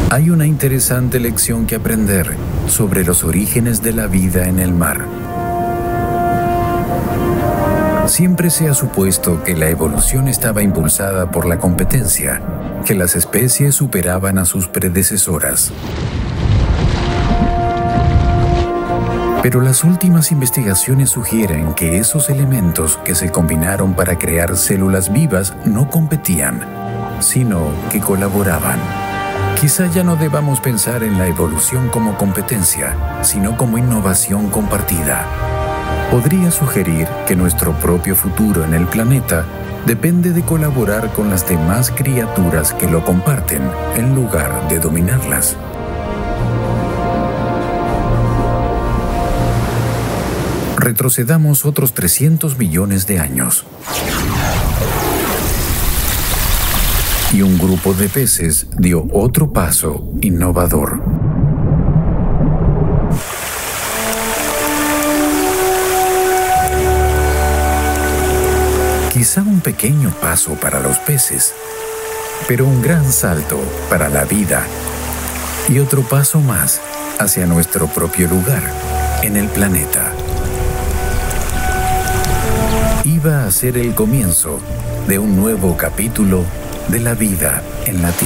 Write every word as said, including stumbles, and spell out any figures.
Hay una interesante lección que aprender sobre los orígenes de la vida en el mar. Siempre se ha supuesto que la evolución estaba impulsada por la competencia, que las especies superaban a sus predecesoras. Pero las últimas investigaciones sugieren que esos elementos que se combinaron para crear células vivas no competían, sino que colaboraban. Quizá ya no debamos pensar en la evolución como competencia, sino como innovación compartida. Podría sugerir que nuestro propio futuro en el planeta depende de colaborar con las demás criaturas que lo comparten, en lugar de dominarlas. Retrocedamos otros trescientos millones de años. Y un grupo de peces dio otro paso innovador. Quizá un pequeño paso para los peces, pero un gran salto para la vida y otro paso más hacia nuestro propio lugar en el planeta. Iba a ser el comienzo de un nuevo capítulo de la vida en la Tierra.